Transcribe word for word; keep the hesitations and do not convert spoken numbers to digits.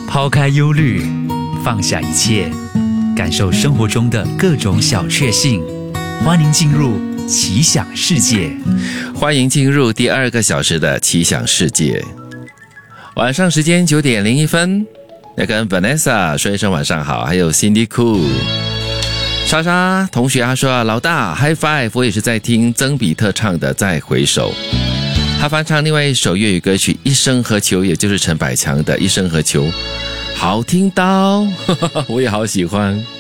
抛开忧虑，放下一切，感受生活中的各种小确幸。欢迎进入奇想世界。 欢迎进入第二个小时的奇想世界。晚上时间九点零一分，要跟 Vanessa 说一声晚上好，还有 Cindy Cool。莎莎同学他说，老大 High Five， 我也是在听曾比特唱的《再回首》。他翻唱另外一首粤语歌曲《一生何求》，也就是陈百强的《一生何求》，好听到，我也好喜欢。